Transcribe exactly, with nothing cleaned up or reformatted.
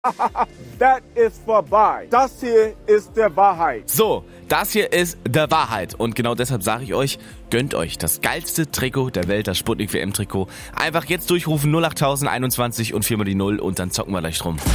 Das ist vorbei. Das hier ist der Wahrheit. So, das hier ist der Wahrheit. Und genau deshalb sage ich euch, gönnt euch das geilste Trikot der Welt, das Sputnik W M-Trikot. Einfach jetzt durchrufen null acht tausend einundzwanzig und viermal die Null und dann zocken wir gleich drum.